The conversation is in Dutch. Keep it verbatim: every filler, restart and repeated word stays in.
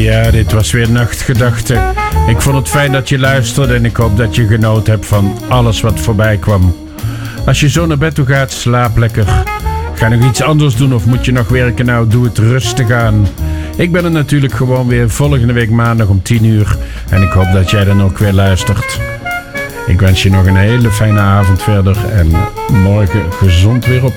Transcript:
Ja, dit was weer Nachtgedachten. Ik vond het fijn dat je luisterde en ik hoop dat je genoten hebt van alles wat voorbij kwam. Als je zo naar bed toe gaat, slaap lekker. Ga nog iets anders doen of moet je nog werken? Nou, doe het rustig aan. Ik ben er natuurlijk gewoon weer volgende week maandag om tien uur. En ik hoop dat jij dan ook weer luistert. Ik wens je nog een hele fijne avond verder en morgen gezond weer op.